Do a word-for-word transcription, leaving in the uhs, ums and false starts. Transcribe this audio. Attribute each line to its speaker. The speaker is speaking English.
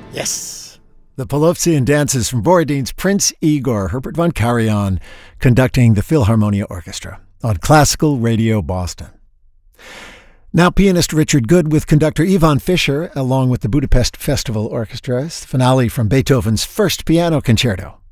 Speaker 1: Yes. The Pelovsian dances from Borodin's Prince Igor, Herbert von Karajan, conducting the Philharmonia Orchestra on Classical Radio Boston. Now pianist Richard Good with conductor Ivan Fischer, along with the Budapest Festival Orchestra, the finale from Beethoven's First Piano Concerto